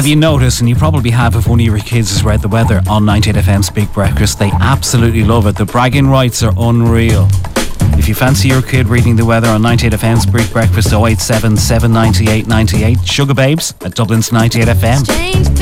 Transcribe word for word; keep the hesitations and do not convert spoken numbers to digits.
Have you noticed, and you probably have if one of your kids has read the weather on ninety-eight F M's Big Breakfast, they absolutely love it. The bragging rights are unreal. If you fancy your kid reading the weather on ninety-eight F M's Big Breakfast, oh eight seven, seven nine eight, nine eight, Sugar Babes at Dublin's ninety-eight F M.